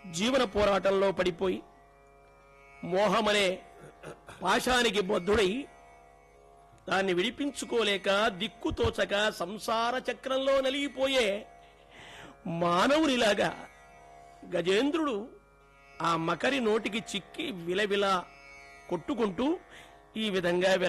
జీవన పోరాటంలో పడిపోయి మోహమనే పాశానికి బద్ధుడై దాన్ని విడిపించుకోలేక దిక్కుతోచక సంసార చక్రంలో నలిగిపోయే మానవునిలాగా గజేంద్రుడు ఆ మకరి నోటికి చిక్కి విలవిలా కొట్టుకుంటూ ఈ విధంగా